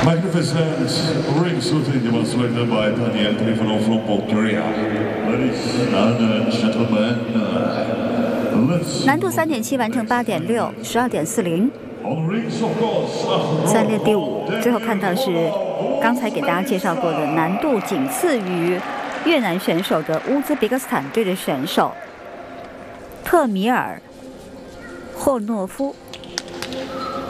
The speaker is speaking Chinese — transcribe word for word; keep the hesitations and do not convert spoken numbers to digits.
Magnificent ring-shooting demonstrated by Daniel Trifonov from Bulgaria. Ladies and gentlemen, let's. 难度三点七，完成八点六，十二点四零。 On rings, of course. 三列第五，最后看到是刚才给大家介绍过的难度仅次于越南选手的乌兹别克斯坦队的选手特米尔霍诺夫。